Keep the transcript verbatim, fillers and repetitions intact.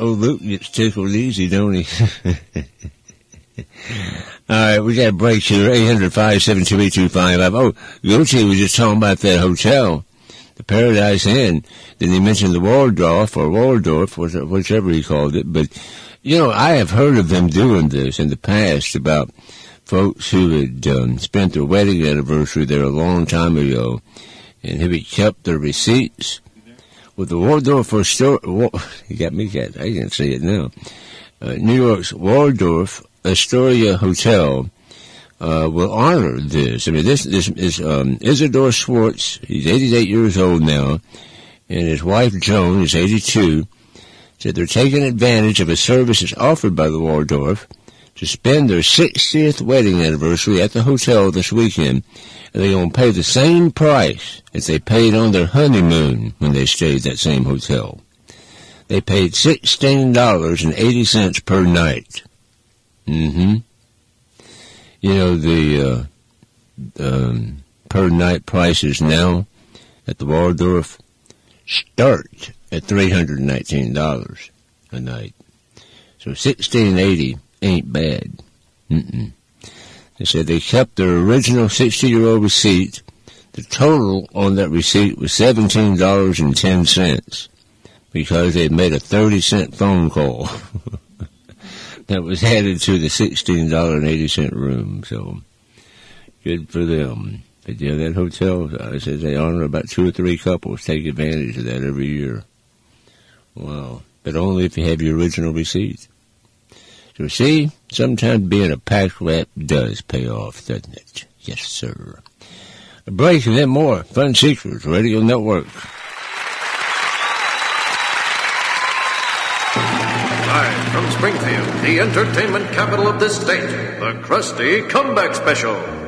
old Luke gets tickled easy, don't he? All right, we got a break here. eight hundred, five seven two, eight two five five. Oh, Gucci was just talking about that hotel, the Paradise Inn. Then he mentioned the Waldorf or Waldorf, whichever he called it. But, you know, I have heard of them doing this in the past about folks who had um, spent their wedding anniversary there a long time ago and who had kept their receipts. With the Waldorf Astoria, you got me, cat. I can't say it now. Uh, New York's Waldorf Astoria Hotel uh, will honor this. I mean, this this is um, Isidore Schwartz. He's eighty-eight years old now, and his wife Joan is eighty-two. Said they're taking advantage of a service that's offered by the Waldorf to spend their sixtieth wedding anniversary at the hotel this weekend, and they're going to pay the same price as they paid on their honeymoon when they stayed at that same hotel. They paid sixteen dollars and eighty cents per night. Mm-hmm. You know, the uh, um, per night prices now at the Waldorf start at three hundred nineteen dollars a night. So sixteen eighty ain't bad. Mm-mm. They said they kept their original sixty-year-old receipt. The total on that receipt was seventeen dollars and ten cents because they made a thirty cent phone call that was added to the sixteen dollars and eighty cent room. So good for them. But yeah, that hotel, I said they honor about two or three couples take advantage of that every year. Wow. But only if you have your original receipt. So see, sometimes being a pack rat does pay off, doesn't it? Yes, sir. A break and then more. Fun Secrets Radio Network. Live from Springfield, the entertainment capital of this state, the Krusty Comeback Special.